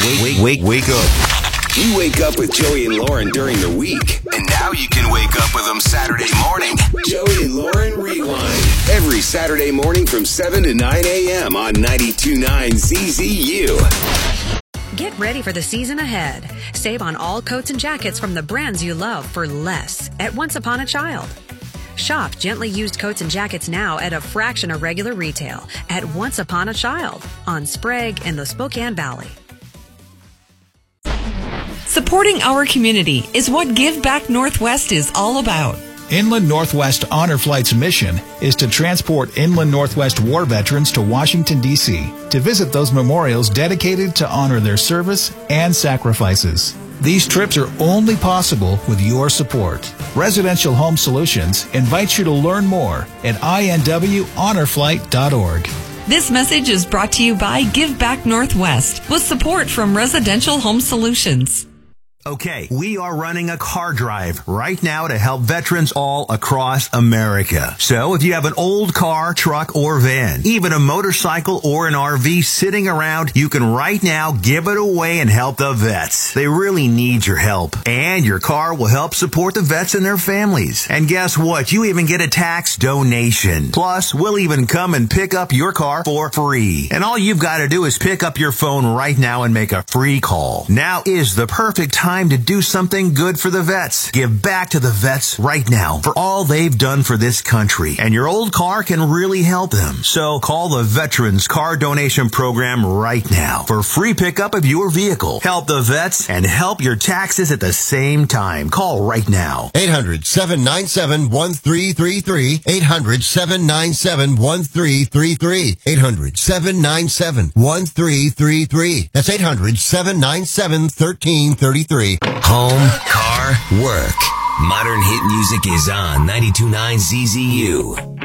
Wake up. You wake up with Joey and Lauren during the week, and now you can wake up with them Saturday morning. Joey and Lauren Rewind. Every Saturday morning from 7 to 9 a.m. on 92.9 ZZU. Get ready for the season ahead. Save on all coats and jackets from the brands you love for less at Once Upon a Child. Shop gently used coats and jackets now at a fraction of regular retail at Once Upon a Child on Sprague in the Spokane Valley. Supporting our community is what Give Back Northwest is all about. Inland Northwest Honor Flight's mission is to transport Inland Northwest war veterans to Washington, D.C. to visit those memorials dedicated to honor their service and sacrifices. These trips are only possible with your support. Residential Home Solutions invites you to learn more at inwhonorflight.org. This message is brought to you by Give Back Northwest with support from Residential Home Solutions. Okay, we are running a car drive right now to help veterans all across America. So if you have an old car, truck, or van, even a motorcycle or an RV sitting around, you can right now give it away and help the vets. They really need your help. And your car will help support the vets and their families. And guess what? You even get a tax donation. Plus, we'll even come and pick up your car for free. And all you've got to do is pick up your phone right now and make a free call. Now is the perfect time to do something good for the vets. Give back to the vets right now for all they've done for this country. And your old car can really help them. So call the Veterans Car Donation Program right now for free pickup of your vehicle. Help the vets and help your taxes at the same time. Call right now. 800-797-1333. 800-797-1333. 800-797-1333. That's 800-797-1333. Home, car, work. Modern hit music is on 92.9 ZZU.